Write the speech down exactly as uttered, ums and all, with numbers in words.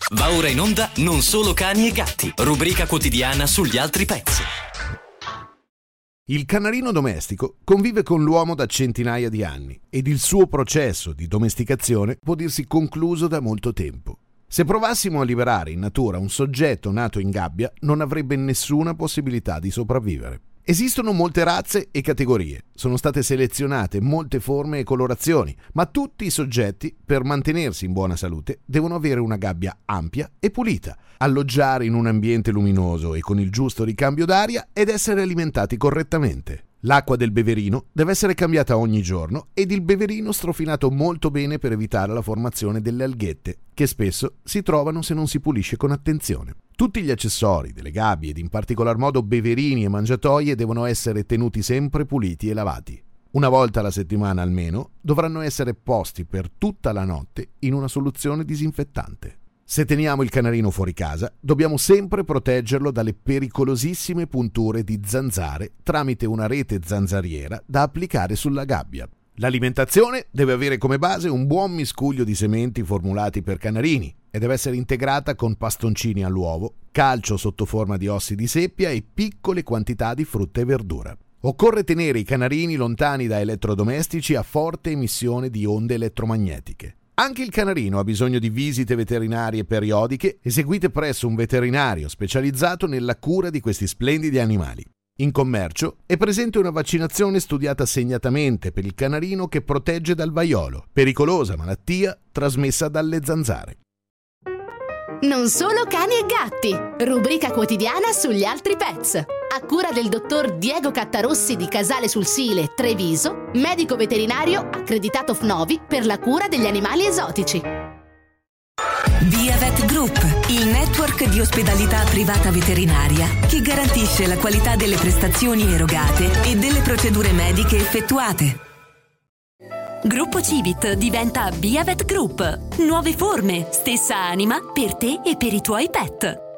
Va ora in onda Non solo cani e gatti, rubrica quotidiana sugli altri pets. Il canarino domestico convive con l'uomo da centinaia di anni ed il suo processo di domesticazione può dirsi concluso da molto tempo. Se provassimo a liberare in natura un soggetto nato in gabbia, non avrebbe nessuna possibilità di sopravvivere. Esistono molte razze e categorie, sono state selezionate molte forme e colorazioni, ma tutti i soggetti, per mantenersi in buona salute, devono avere una gabbia ampia e pulita, alloggiare in un ambiente luminoso e con il giusto ricambio d'aria ed essere alimentati correttamente. L'acqua del beverino deve essere cambiata ogni giorno ed il beverino strofinato molto bene per evitare la formazione delle alghette, che spesso si trovano se non si pulisce con attenzione. Tutti gli accessori delle gabbie ed in particolar modo beverini e mangiatoie devono essere tenuti sempre puliti e lavati. Una volta alla settimana almeno dovranno essere posti per tutta la notte in una soluzione disinfettante. Se teniamo il canarino fuori casa, dobbiamo sempre proteggerlo dalle pericolosissime punture di zanzare tramite una rete zanzariera da applicare sulla gabbia. L'alimentazione deve avere come base un buon miscuglio di sementi formulati per canarini e deve essere integrata con pastoncini all'uovo, calcio sotto forma di ossi di seppia e piccole quantità di frutta e verdura. Occorre tenere i canarini lontani da elettrodomestici a forte emissione di onde elettromagnetiche. Anche il canarino ha bisogno di visite veterinarie periodiche eseguite presso un veterinario specializzato nella cura di questi splendidi animali. In commercio è presente una vaccinazione studiata segnatamente per il canarino che protegge dal vaiolo, pericolosa malattia trasmessa dalle zanzare. Non solo cani e gatti, rubrica quotidiana sugli altri pets. A cura del dottor Diego Cattarossi di Casale sul Sile, Treviso, medico veterinario accreditato F N O V I per la cura degli animali esotici. Viavet Group, il network di ospedalità privata veterinaria che garantisce la qualità delle prestazioni erogate e delle procedure mediche effettuate. Gruppo Civit diventa Viavet Group. Nuove forme, stessa anima per te e per i tuoi pet.